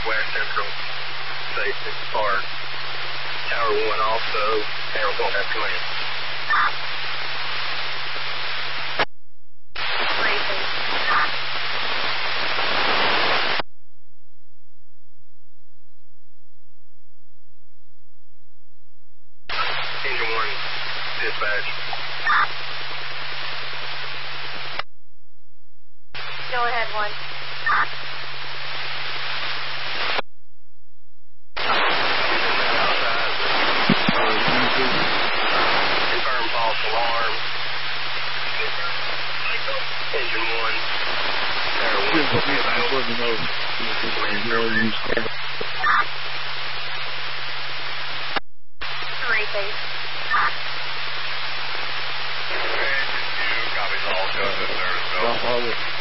West Central Station Park. Tower 1 also, Tower 1 has command. Engine 1, dispatch. Go ahead, 1. Confirm false alarm. Engine 1. Tower 1 will be available. Racing. Engine 2, copies all, go to service.